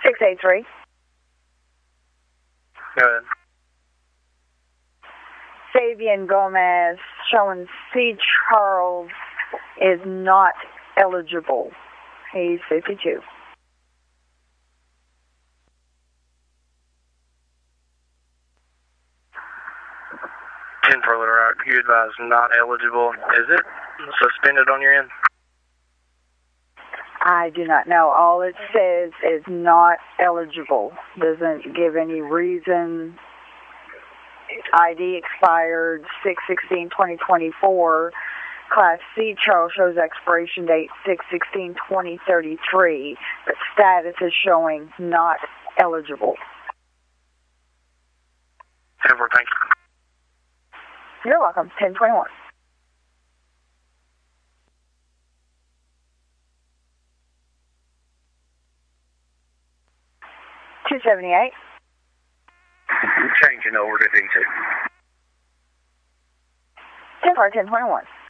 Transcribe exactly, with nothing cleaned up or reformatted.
six eight three. Go ahead. Fabian Gomez showing C. Charles is not eligible. He's fifty-two. ten for Little Rock. You advise not eligible. Is it suspended on your end? I do not know. All it says is not eligible. Doesn't give any reason. I D expired six sixteen twenty twenty-four. Class C Charles shows expiration date six sixteen twenty thirty-three, but status is showing not eligible. ten for, thank you. You're welcome. ten twenty-one. two seventy-eight. Changing over to D two. ten for ten twenty-one.